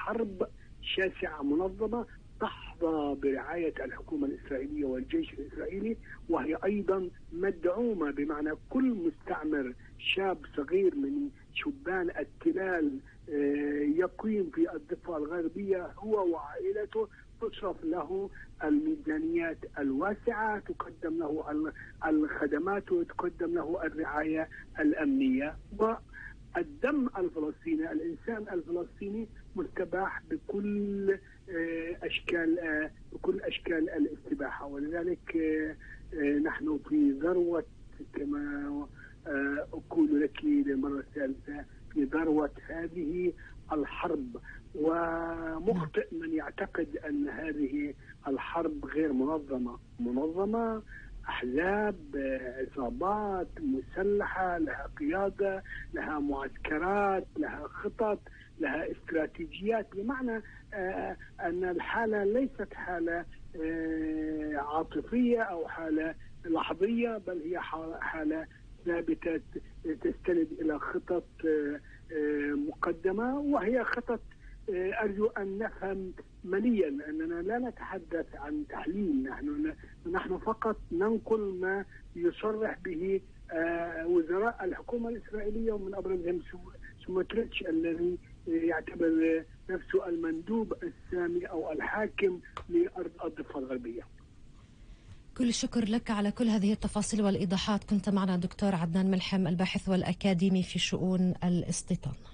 حرب شاسعة منظمة تحظى برعاية الحكومة الإسرائيلية والجيش الإسرائيلي، وهي أيضا مدعومة، بمعنى كل مستعمر شاب صغير من شبان التلال يقيم في الضفة الغربية هو وعائلته تصرف له الميزانيات الواسعة، تقدم له الخدمات وتقدم له الرعاية الأمنية. والدم الفلسطيني، الإنسان الفلسطيني مستباح بكل أشكال الاستباحة. ولذلك نحن في ذروة، كما أقول لك للمرة الثالثة، في ذروة هذه الحرب. ومخطئ من يعتقد أن هذه الحرب غير منظمة، أحزاب، عصابات مسلحة، لها قيادة، لها معسكرات، لها خطط، لها استراتيجيات، بمعنى أن الحالة ليست حالة عاطفية أو حالة لحظية، بل هي حالة ثابتة تستند إلى خطط مقدمة، وهي خطط أرجو أن نفهم مليا أننا لا نتحدث عن تحليل، نحن فقط ننقل ما يصرح به وزراء الحكومة الإسرائيلية، ومن أبرزهم سموتريتش الذي يعتبر نفسه المندوب السامي أو الحاكم لأرض الضفة الغربية. كل الشكر لك على كل هذه التفاصيل والإيضاحات. كنت معنا دكتور عدنان ملحم، الباحث والأكاديمي في شؤون الاستيطان.